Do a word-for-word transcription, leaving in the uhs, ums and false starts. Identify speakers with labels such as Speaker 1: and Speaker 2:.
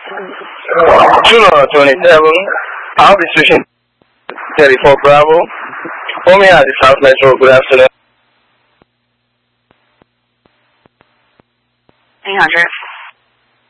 Speaker 1: Juno twenty-seven, I'll be switching thirty-four Bravo. For me at the South Metro, good afternoon.
Speaker 2: eight hundred.